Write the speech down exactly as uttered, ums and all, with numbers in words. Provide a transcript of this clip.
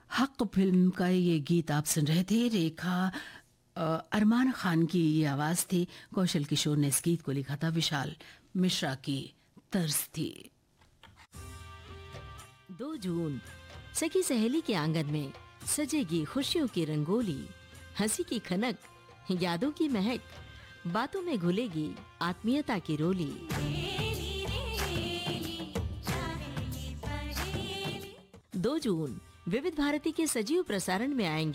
हक फिल्म का ये गीत आप सुन रहे थे। रेखा अ, अरमान खान की ये आवाज थी। कौशल किशोर ने इस गीत को लिखा था। विशाल मिश्रा की तर्ज थी। दो जून सखी सहेली के आंगन में सजेगी खुशियों की रंगोली, हंसी की खनक, यादों की महक, बातों में घुलेगी आत्मीयता की रोली। दो जून विविध भारती के सजीव प्रसारण में आएंगे